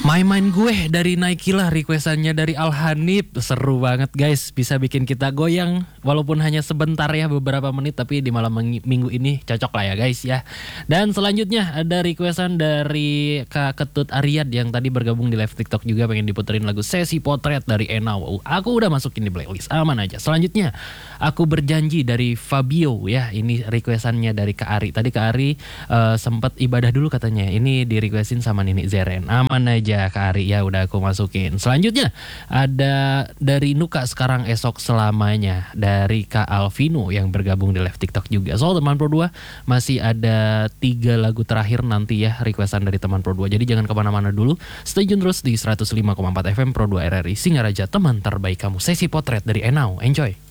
Main-main gue dari Nike lah, requestannya dari Al Hanif. Seru banget guys, bisa bikin kita goyang walaupun hanya sebentar ya, beberapa menit, tapi di malam minggu ini cocok lah ya guys ya. Dan selanjutnya ada requestan dari Kak Ketut Aryad yang tadi bergabung di live TikTok juga, pengen diputerin lagu Sesi Potret dari Enau. Aku udah masukin di playlist, aman aja. Selanjutnya Aku Berjanji dari Fabio ya, ini requestannya dari Kak Ari. Tadi Kak Ari sempat ibadah dulu katanya, ini di requestin sama Nini Zeren. Aman aja Kak Ari ya, udah aku masukin. Selanjutnya ada dari Nuka Sekarang Esok Selamanya dari Kak Alvino yang bergabung di live TikTok juga. Soal teman Pro 2 masih ada 3 lagu terakhir nanti ya, requestan dari teman Pro 2. Jadi jangan kemana-mana dulu, stay tune terus di 105,4 FM Pro 2 RRI Singaraja, teman terbaik kamu. Sesi Potret dari Enau, enjoy.